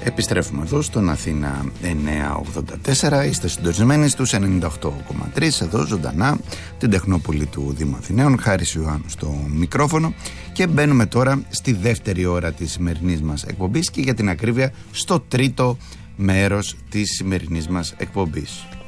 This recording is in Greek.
Επιστρέφουμε εδώ στον Αθήνα 984. Είστε συντονισμένοι στους 98,3 εδώ ζωντανά, την Τεχνόπολη του Δήμου Αθηναίων. Χάρης Ιωάννου στο μικρόφωνο. Και μπαίνουμε τώρα στη δεύτερη ώρα της σημερινής μας εκπομπής και για την ακρίβεια στο τρίτο μέρος της σημερινής μας εκπομπής.